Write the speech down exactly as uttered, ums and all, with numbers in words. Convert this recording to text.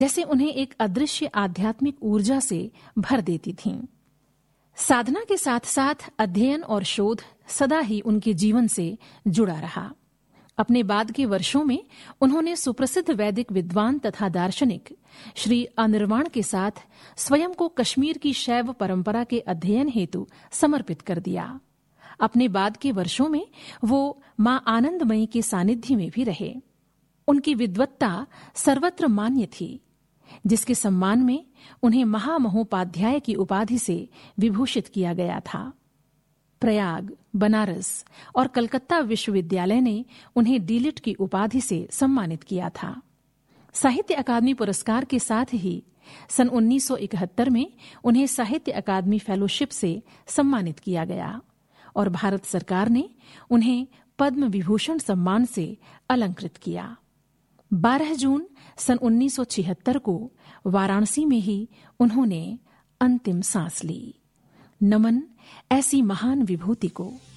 जैसे उन्हें एक अदृश्य आध्यात्मिक ऊर्जा से भर देती थीं। साधना के साथ साथ अध्ययन और शोध सदा ही उनके जीवन से जुड़ा रहा। अपने बाद के वर्षों में उन्होंने सुप्रसिद्ध वैदिक विद्वान तथा दार्शनिक श्री अनिर्वाण के साथ स्वयं को कश्मीर की शैव परंपरा के अध्ययन हेतु समर्पित कर दिया। अपने बाद के वर्षों में वो मां आनंदमयी के सानिध्य में भी रहे। उनकी विद्वत्ता सर्वत्र मान्य थी, जिसके सम्मान में उन्हें महामहोपाध्याय की उपाधि से विभूषित किया गया था। प्रयाग, बनारस और कलकत्ता विश्वविद्यालय ने उन्हें डीलिट की उपाधि से सम्मानित किया था। साहित्य अकादमी पुरस्कार के साथ ही सन उन्नीस सौ इकहत्तर में उन्हें साहित्य अकादमी फेलोशिप से सम्मानित किया गया और भारत सरकार ने उन्हें पद्म विभूषण सम्मान से अलंकृत किया। बारह जून सन उन्नीस सौ छिहत्तर को वाराणसी में ही उन्होंने अंतिम सांस ली। नमन ऐसी महान विभूति को।